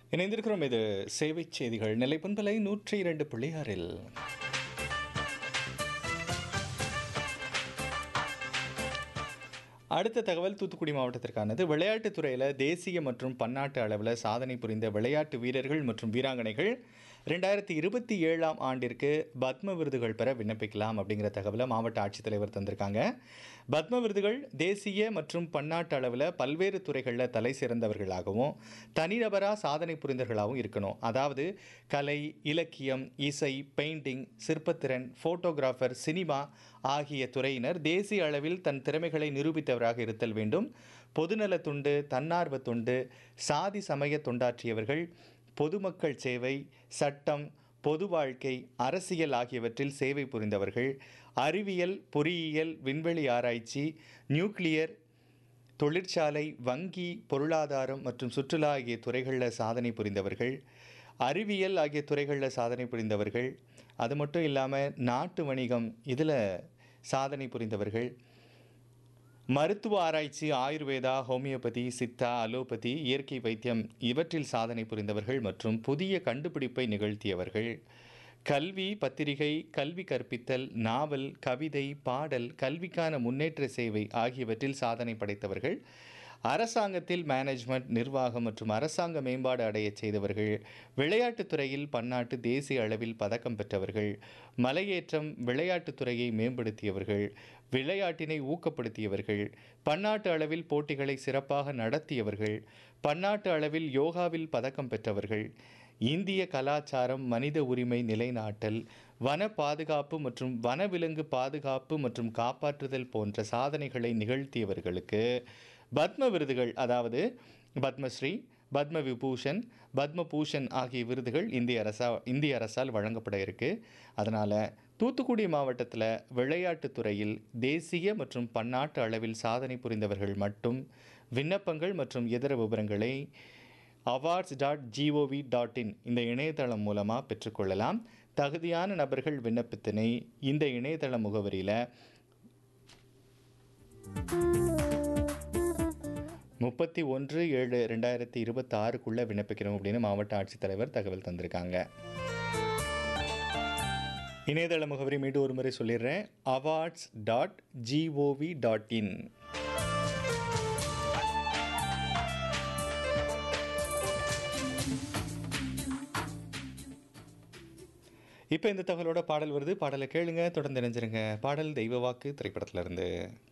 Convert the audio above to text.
இணைந்திருக்கிறோம். இது சேவை செய்திகள் நிலைப்பண்பலை 102.6. அடுத்த தகவல் தூத்துக்குடி மாவட்டத்திற்கானது. விளையாட்டுத் துறையில் தேசிய மற்றும் பன்னாட்டு அளவில் சாதனை புரிந்த விளையாட்டு வீரர்கள் மற்றும் வீராங்கனைகள் 2027ஆம் ஆண்டிற்கு பத்ம விருதுகள் பெற விண்ணப்பிக்கலாம் அப்படிங்கிற தகவலை மாவட்ட ஆட்சித்தலைவர் தந்திருக்காங்க. பத்ம விருதுகள் தேசிய மற்றும் பன்னாட்டு அளவில் பல்வேறு துறைகளில் தலை சிறந்தவர்களாகவும் தனிநபராக சாதனை புரிந்தவர்களாகவும் இருக்கணும். அதாவது கலை, இலக்கியம், இசை, பெயிண்டிங், சிற்பத்திறன், ஃபோட்டோகிராஃபர், சினிமா ஆகிய துறையினர் தேசிய அளவில் தன் திறமைகளை நிரூபித்தவராக இருத்தல் வேண்டும். பொதுநல தொண்டு, தன்னார்வ தொண்டு, சாதி சமய தொண்டாற்றியவர்கள், பொதுமக்கள் சேவை, சட்டம், பொது வாழ்க்கை, அரசியல் ஆகியவற்றில் சேவை புரிந்தவர்கள், அறிவியல், பொறியியல், விண்வெளி ஆராய்ச்சி, நியூக்ளியர், தொழிற்சாலை, வங்கி, பொருளாதாரம் மற்றும் சுற்றுலா ஆகிய துறைகளில் சாதனை புரிந்தவர்கள், அறிவியல் ஆகிய துறைகளில் சாதனை புரிந்தவர்கள், அது மட்டும் இல்லாமல் நாட்டு வணிகம் இதில் சாதனை புரிந்தவர்கள், மருத்துவ ஆராய்ச்சி, ஆயுர்வேதா, ஹோமியோபதி, சித்தா, அலோபதி, இயற்கை வைத்தியம் இவற்றில் சாதனை புரிந்தவர்கள் மற்றும் புதிய கண்டுபிடிப்பை நிகழ்த்தியவர்கள், கல்வி, பத்திரிகை, கல்வி கற்பித்தல், நாவல், கவிதை, பாடல், கல்விக்கான முன்னேற்ற சேவை ஆகியவற்றில் சாதனை படைத்தவர்கள், அரசாங்கத்தில் மேனேஜ்மெண்ட், நிர்வாகம் மற்றும் அரசாங்க மேம்பாடு அடைய செய்தவர்கள், விளையாட்டுத் துறையில் பன்னாட்டு தேசிய அளவில் பதக்கம் பெற்றவர்கள், மலையேற்றம், விளையாட்டுத் துறையை மேம்படுத்தியவர்கள், விளையாட்டினை ஊக்கப்படுத்தியவர்கள், பன்னாட்டு அளவில் போட்டிகளை சிறப்பாக நடத்தியவர்கள், பன்னாட்டு அளவில் யோகாவில் பதக்கம் பெற்றவர்கள், இந்திய கலாச்சாரம், மனித உரிமை நிலைநாட்டல், வன பாதுகாப்பு மற்றும் வனவிலங்கு பாதுகாப்பு மற்றும் காப்பாற்றுதல் போன்ற சாதனைகளை நிகழ்த்தியவர்களுக்கு பத்ம விருதுகள், அதாவது பத்மஸ்ரீ, பத்ம விபூஷன், பத்ம பூஷன் ஆகிய விருதுகள் இந்திய அரசால் வழங்கப்பட இருக்கு. அதனால் தூத்துக்குடி மாவட்டத்தில் விளையாட்டுத் துறையில் தேசிய மற்றும் பன்னாட்டு அளவில் சாதனை புரிந்தவர்கள் மட்டும் விண்ணப்பங்கள் மற்றும் இதர விவரங்களை awards.gov.in இந்த இணையதளம் மூலமாக பெற்றுக்கொள்ளலாம். தகுதியான நபர்கள் விண்ணப்பத்தினை இந்த இணையதள முகவரியில் 31/7/2026க்குள்ளே விண்ணப்பிக்கணும் அப்படின்னு மாவட்ட ஆட்சித்தலைவர் தகவல் தந்திருக்காங்க. இணையதள முகவரி மீண்டும் ஒரு முறை சொல்லிடுறேன். awards.gov.in. இப்போ இந்த தகவலோட பாடல் வருது. பாடலை கேளுங்க, தொடர்ந்து இணைஞ்சிருங்க. பாடல் தெய்வ வாக்கு திரைப்படத்திலிருந்து.